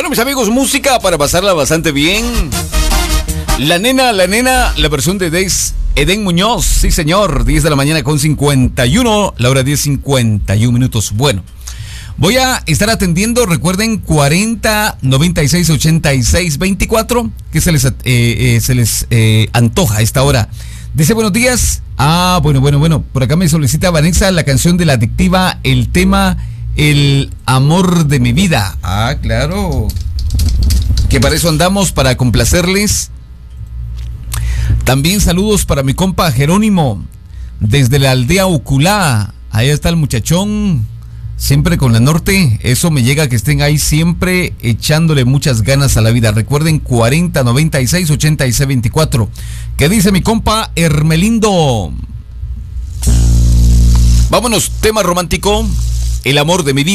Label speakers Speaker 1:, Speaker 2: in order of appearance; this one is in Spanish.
Speaker 1: Bueno, mis amigos, música para pasarla bastante bien. La nena, la versión de Edén Muñoz. Sí, señor, 10 de la mañana con 51, la hora 10:51 minutos. Bueno, voy a estar atendiendo, recuerden, 40 96 86 24, que se les antoja a esta hora. Dice, buenos días. Bueno, por acá me solicita Vanessa la canción de La Adictiva, el tema El Amor de mi Vida. Ah, claro, que para eso andamos, para complacerles. También saludos para mi compa Jerónimo, desde la aldea Uculá. Ahí está el muchachón, siempre con la norte. Eso me llega, que estén ahí siempre echándole muchas ganas a la vida. Recuerden, 40 96 86 24. ¿Qué dice mi compa Hermelindo? Vámonos, tema romántico, El Amor de mi Vida.